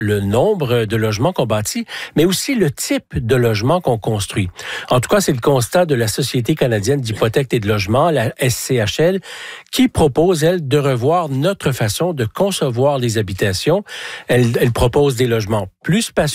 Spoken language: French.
le nombre de logements qu'on bâtit, mais aussi le type de logement qu'on construit. En tout cas, c'est le constat de la Société canadienne d'hypothèques et de logement, la SCHL, qui propose, elle, de revoir notre façon de concevoir les habitations. Elle propose des logements plus spacieux,